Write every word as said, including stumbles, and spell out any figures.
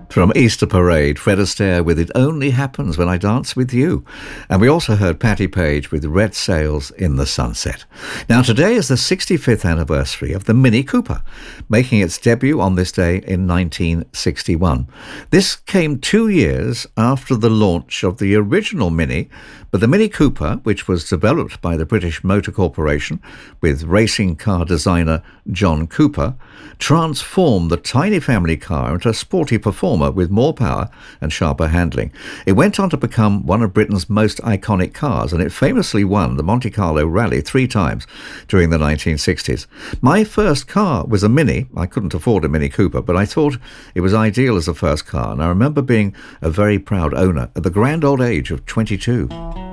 From Easter Parade, Fred Astaire with It Only Happens When I Dance With You. And we also heard Patti Page with Red Sails in the Sunset. Now today is the sixty-fifth anniversary of the Mini Cooper, making its debut on this day in nineteen sixty-one. This came two years after the launch of the original Mini, but the Mini Cooper, which was developed by the British Motor Corporation with racing car designer John Cooper, transformed the tiny family car into a sporty performer with more power and sharper handling. It went on to become one of Britain's most iconic cars, and it famously won the Monte Carlo Rally three times during the nineteen sixties. My first car was a Mini. I couldn't afford a Mini Cooper, but I thought it was ideal as a first car, and I remember being a very proud owner at the grand old age of twenty-two.